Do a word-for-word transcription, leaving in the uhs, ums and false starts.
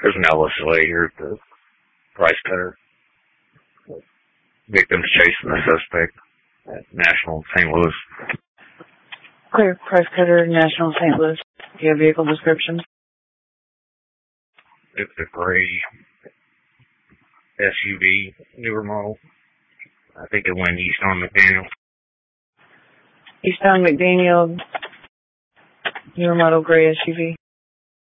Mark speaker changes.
Speaker 1: There's an Ellis later, the price cutter. Victims chasing the suspect at National Saint Louis.
Speaker 2: Clear, price cutter, National Saint Louis. Do you have vehicle description?
Speaker 1: It's a gray S U V, newer model. I think it went east on McDaniel.
Speaker 2: East on McDaniel, newer model gray S U V.